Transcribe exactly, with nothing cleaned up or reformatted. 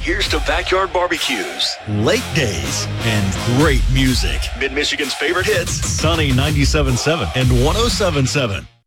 here's to backyard barbecues, late days, and great music. Mid-Michigan's favorite hits. Sunny ninety-seven point seven and one oh seven point seven.